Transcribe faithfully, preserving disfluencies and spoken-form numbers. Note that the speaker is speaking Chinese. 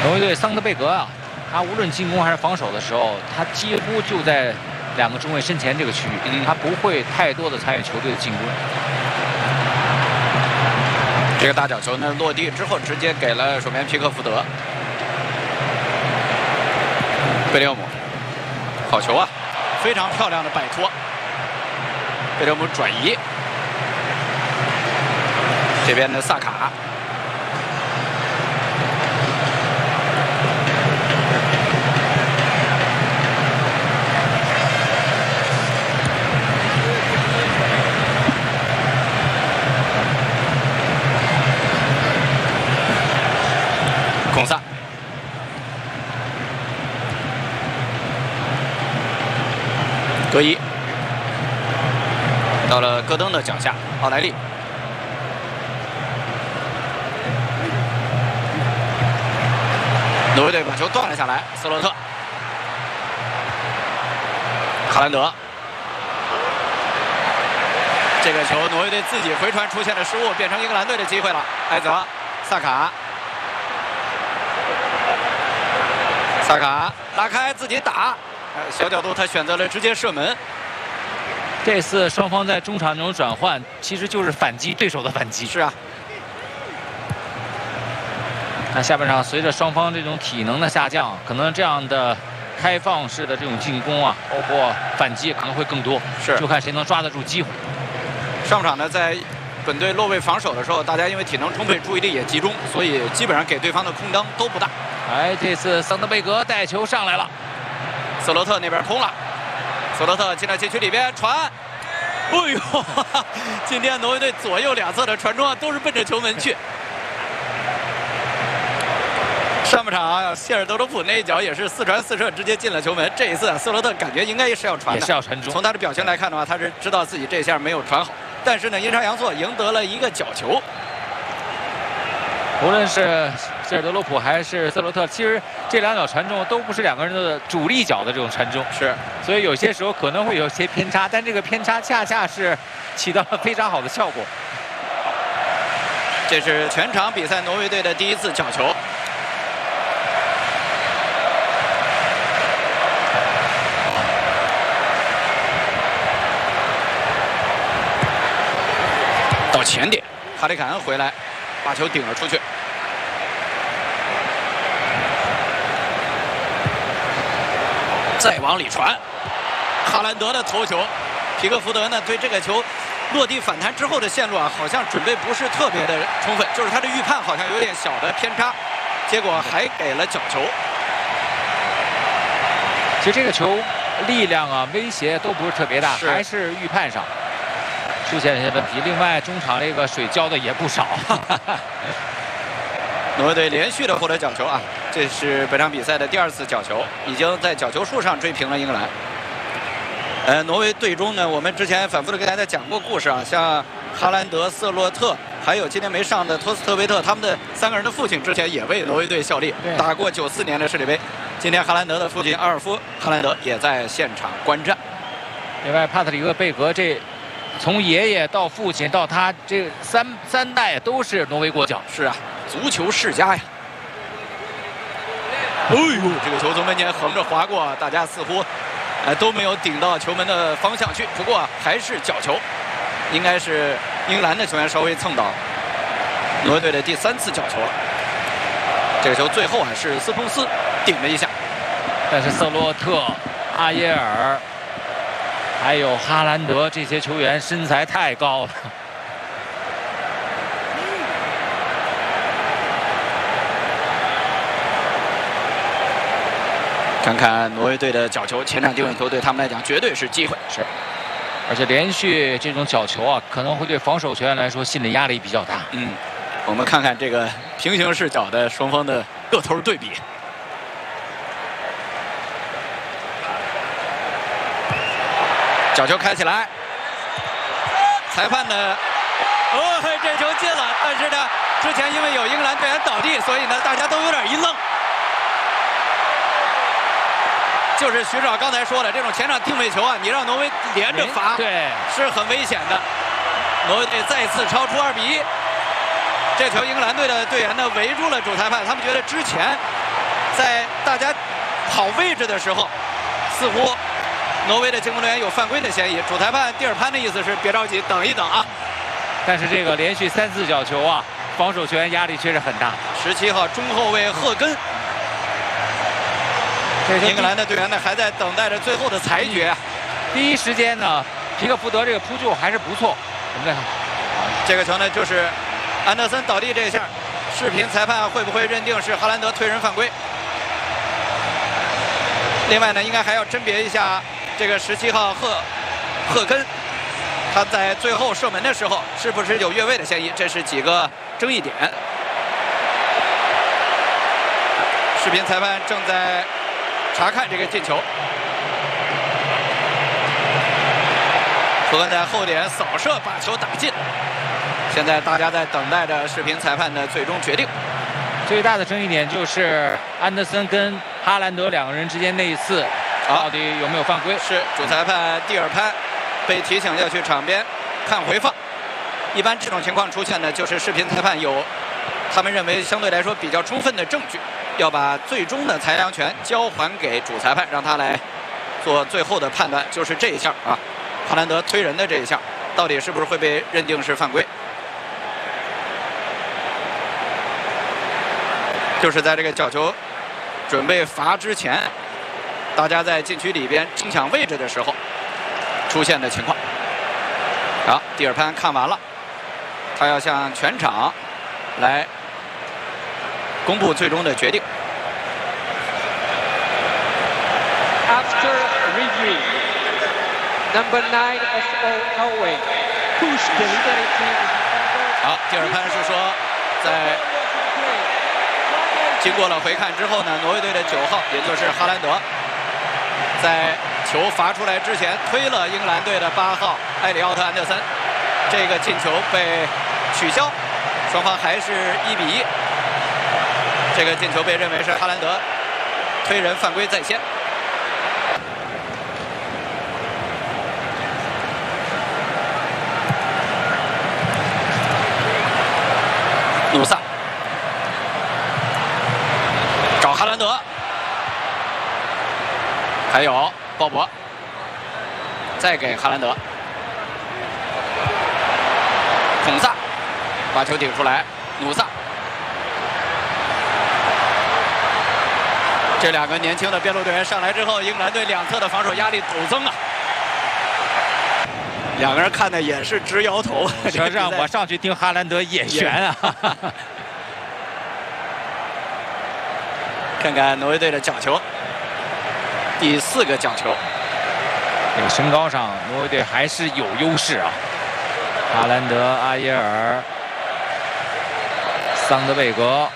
挪威队桑德贝格啊，他无论进攻还是防守的时候，他几乎就在两个中卫身前这个区域， 嗯、 他不会太多的参与球队的进攻。 这个大角球呢落地之后，直接给了守门皮克福德。贝利厄姆，好球啊！非常漂亮的摆脱。贝利厄姆转移，这边的萨卡。 孔萨，格伊到了戈登的脚下，奥莱利，挪威队把球断了下来，斯洛特，哈兰德，这个球挪威队自己回传出现了失误，变成英格兰队的机会了，埃泽，萨卡。 萨卡拉开自己打，小角度他选择了直接射门。 这次双方在中场这种转换，其实就是反击对手的反击。 是啊。 那下半场随着双方这种体能的下降，可能这样的开放式的这种进攻啊，包括反击可能会更多。 是，就看谁能抓得住机会。 上半场呢，在本队落位防守的时候，大家因为体能充沛，注意力也集中，所以基本上给对方的空当都不大。 哎，这次桑德贝格带球上来了， 斯洛特那边空了，斯洛特进到禁区里边传，哎呦，哈哈今天挪威队左右两侧的传中啊，都是奔着球门去。上半场啊，谢尔德罗普那一脚也是四传四射，直接进了球门。这一次啊，斯洛特感觉应该也是要传的， 也是要传中。 从他的表情来看的话，他是知道自己这下没有传好，但是呢，阴差阳错赢得了一个角球。 无论是 谢尔德罗普还是斯洛特，其实这两脚传中都不是两个人的主力脚的这种传中， 是， 所以有些时候可能会有些偏差，但这个偏差恰恰是起到了非常好的效果。 这是全场比赛挪威队的第一次角球。到前点，哈里凯恩回来，把球顶了出去。 再往里传，哈兰德的头球，皮克福德呢对这个球落地反弹之后的线路啊，好像准备不是特别的充分，就是他的预判好像有点小的偏差，结果还给了角球。 其实这个球力量啊、威胁都不是特别大， 是还是预判上出现了一些问题。另外，中场这个水浇的也不少。 挪威队连续的获得角球啊，这是本场比赛的第二次角球，已经在角球数上追平了英格兰。呃，挪威队中呢，我们之前反复的跟大家讲过故事啊，像哈兰德、瑟洛特，还有今天没上的托斯特维特，他们的三个人的父亲之前也为挪威队效力，打过九四年的世界杯。今天哈兰德的父亲阿尔夫·哈兰德也在现场观战。 另外，帕特里克·贝格这从爷爷到父亲到他这三三代都是挪威国脚。 是啊。 足球世家呀！哎呦，这个球从门前横着划过，大家似乎呃都没有顶到球门的方向去。不过还是角球，应该是英格兰的球员稍微蹭到挪威队的第三次角球了。这个球最后还是斯通斯顶了一下， 但是瑟洛特、阿耶尔还有哈兰德这些球员身材太高了。 看看挪威队的角球，前场定位球对他们来讲绝对是机会。 是，而且连续这种角球啊，可能会对防守球员来说心理压力比较大。 嗯，我们看看这个平行视角的双方的个头对比。角球开起来，裁判呢？哦，这球进了，但是呢，之前因为有英格兰队员倒地，所以呢，大家都有点一愣。 就是徐指导刚才说了，这种前场定位球啊，你让挪威连着罚， 对， 是很危险的。挪威队再次超出二比一。这球英格兰队的队员呢围住了主裁判，他们觉得之前在大家跑位置的时候，似乎挪威的进攻人员有犯规的嫌疑。主裁判蒂尔潘的意思是别着急，等一等啊。 但是这个连续三次角球啊，防守球员压力确实很大。 十七号中后卫赫根，英格兰的队员呢还在等待着最后的裁决。 第一时间呢，皮克福德这个扑救还是不错。我们再看， 这个球呢就是安德森倒地这一下，视频裁判会不会认定是哈兰德推人犯规？另外呢，应该还要甄别一下这个十七号赫赫根。他在最后射门的时候是不是有越位的嫌疑？这是几个争议点。视频裁判正在查看这个进球。何恩在后点扫射把球打进。现在大家在等待着视频裁判的最终决定。 最大的争议点就是安德森跟哈兰德两个人之间那一次，到底有没有犯规？ 是主裁判蒂尔潘。被提醒要去场边看回放。一般这种情况出现呢，就是视频裁判有他们认为相对来说比较充分的证据，要把最终的裁量权交还给主裁判，让他来做最后的判断。就是这一下啊，哈兰德推人的这一下，到底是不是会被认定是犯规？就是在这个角球准备罚之前，大家在禁区里边争抢位置的时候出现的情况。好，蒂尔潘看完了，他要向全场来公布最终的决定。 After review, number nine S O Norway push deliberately. 好，蒂尔潘是说，在经过了回看之后呢，挪威队的九号，也就是哈兰德，在球罚出来之前推了英格兰队的八号埃里奥特·安德森，这个进球被取消，双方还是一比一。这个进球被认为是哈兰德推人犯规在先。努萨找哈兰德，还有鲍勃，再给哈兰德，孔萨把球顶出来，努萨，这两个年轻的边路队员上来之后，英格兰队两侧的防守压力陡增啊！两个人看的也是直摇头。 实际上我上去听哈兰德也悬啊！ 看看挪威队的角球，第四个角球。 这个身高上，挪威队还是有优势啊。哈兰德、阿耶尔、桑德贝格。